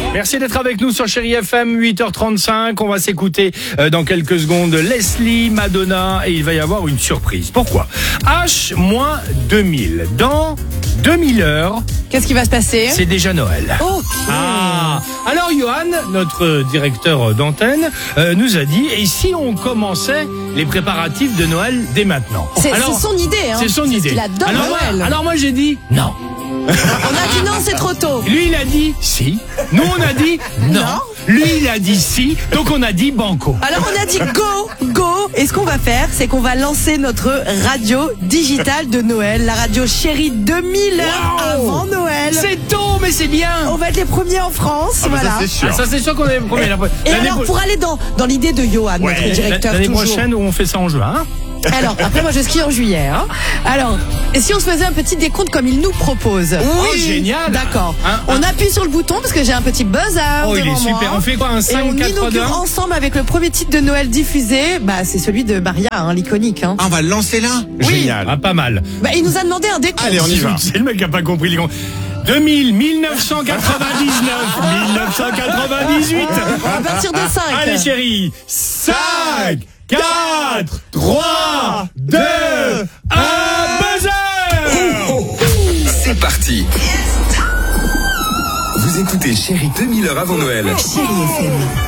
Merci d'être avec nous sur Chérie FM, 8h35. On va s'écouter dans quelques secondes Leslie, Madonna, et il va y avoir une surprise. Pourquoi ? H-2000. Dans 2000 heures. Qu'est-ce qui va se passer ? C'est déjà Noël. Ok. Ah. Alors Johan, notre directeur d'antenne, nous a dit, et si on commençait les préparatifs de Noël dès maintenant ? C'est son idée, hein. C'est son idée. Il adore Noël. Alors moi j'ai dit non. On a dit non, c'est trop tôt. Lui il a dit si. Nous on a dit non. Lui il a dit si. Donc on a dit banco. Alors on a dit go. Et ce qu'on va faire, c'est qu'on va lancer notre radio digitale de Noël, la radio Chérie 2000 heures avant Noël. C'est tôt, mais c'est bien. On va être les premiers en France, voilà. Ça c'est sûr. Ça c'est sûr qu'on est les premiers. Et alors pour aller dans l'idée de Johan, notre directeur l'année toujours. prochaine où on fait ça en juin. Hein. Alors, après moi je skie en juillet. Hein. Alors, et si on se faisait un petit décompte comme il nous propose ? Oui, génial. D'accord. On appuie sur le bouton parce que j'ai un petit buzzer devant Il est super. moi. On fait quoi, un 5, et on 4, 3, 2, inaugure ensemble avec le premier titre de Noël diffusé. Bah, c'est celui de Maria, hein, l'iconique. Hein. Ah, on va le lancer là. Oui. Génial. Ah, pas mal. Bah, il nous a demandé un décompte. Allez, on y va. C'est le mec qui a pas compris les comptes. 2000, 1999, 1998. À partir de 5. Allez chérie, 5, 4, 3, 2, 1, buzzer. C'est parti. Vous écoutez Chérie 2000 heures avant Noël. Chérie FM.